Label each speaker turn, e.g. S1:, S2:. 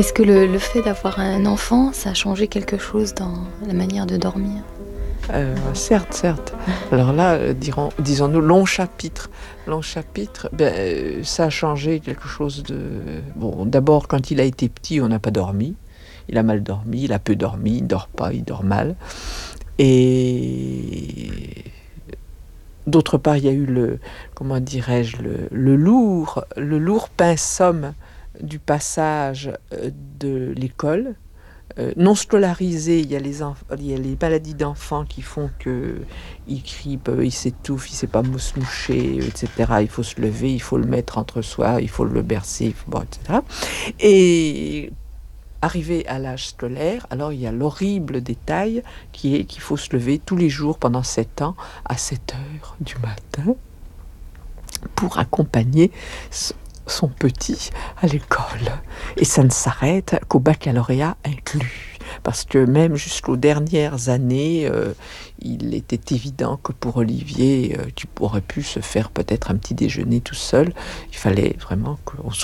S1: Est-ce que le fait d'avoir un enfant, ça a changé quelque chose dans la manière de dormir?
S2: Certes, certes. Alors là, disons-nous long chapitre. Ça a changé quelque chose de bon, d'abord, quand il a été petit, on n'a pas dormi. Il a mal dormi, il a peu dormi, il ne dort pas, il dort mal et d'autre part, il y a eu comment dirais-je? Le lourd pinceau du passage, de l'école. Non scolarisés, il y a les maladies d'enfants qui font qu'il crie, il s'étouffe, il ne sait pas se moucher, et cetera. Il faut se lever, il faut le mettre entre soi, il faut le bercer, bon, et cetera. Et arrivé à l'âge scolaire, alors il y a l'horrible détail qui est qu'il faut se lever tous les jours pendant 7 ans à 7 heures du matin pour accompagner son petit à l'école. Et ça ne s'arrête qu'au baccalauréat inclus. Parce que même jusqu'aux dernières années, il était évident que pour Olivier, qui aurait pu se faire peut-être un petit déjeuner tout seul, il fallait vraiment qu'on